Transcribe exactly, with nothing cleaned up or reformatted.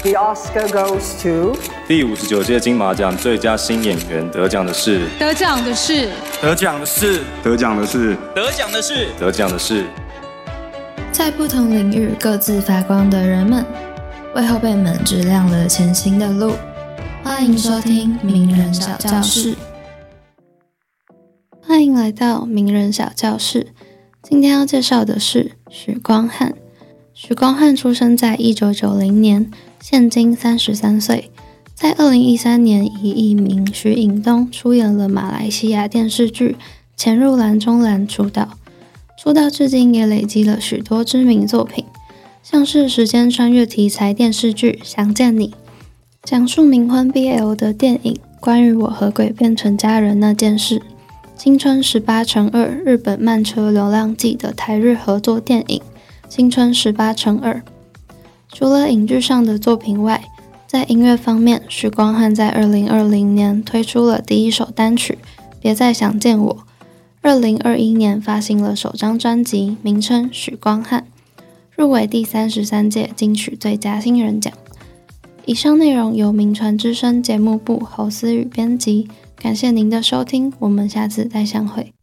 The Oscar goes to 第五十九届金马奖最佳新演员得奖的是得奖的是得奖的是得奖的是得奖的是得奖的是在不同领域各自发光的人们，为后辈们指亮了前行的路。欢迎收听名人小教室。欢迎来到名人小教室。今天要介绍的是许光汉。许光汉出生在一九九零年，现今三十三岁。在二零一三年以艺名许颖东出演了马来西亚电视剧《潜入蓝中蓝》出道。出道至今也累积了许多知名作品，像是时间穿越题材电视剧《想见你》，讲述冥婚 B L 的电影《关于我和鬼变成家人那件事》，青春十八乘二日本慢车流浪记的台日合作电影青春十八乘二。除了影剧上的作品外，在音乐方面，许光汉在二零二零年推出了第一首单曲《别再想见我》，二零二一年发行了首张专辑，名称《许光汉》，入围第三十三届金曲最佳新人奖。以上内容由名传之声节目部侯思雨编辑，感谢您的收听，我们下次再相会。